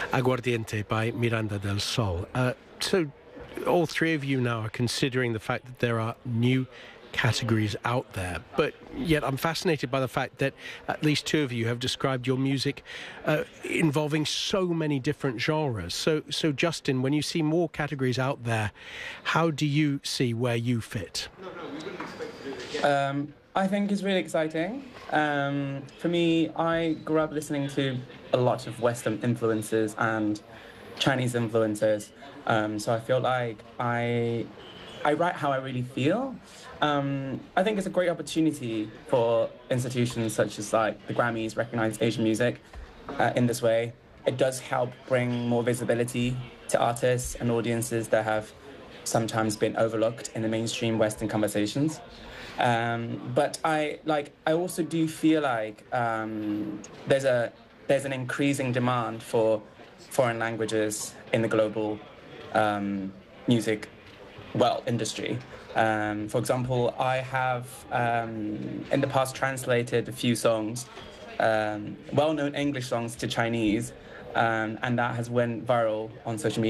Aguardiente by Miranda del Sol. So all three of you now are considering the fact that there are new categories out there, but yet I'm fascinated by the fact that at least two of you have described your music involving so many different genres. So Justin, when you see more categories out there, how do you see where you fit? I think it's really exciting. For me, I grew up listening to a lot of Western influences and Chinese influences, so I feel like I write how I really feel. I think it's a great opportunity for institutions such as like the Grammys recognize Asian music in this way. It does help bring more visibility to artists and audiences that have sometimes been overlooked in the mainstream Western conversations. But I also do feel like there's an increasing demand for foreign languages in the global music industry. For example, I have in the past translated a few songs, well-known English songs to Chinese, and that has went viral on social media.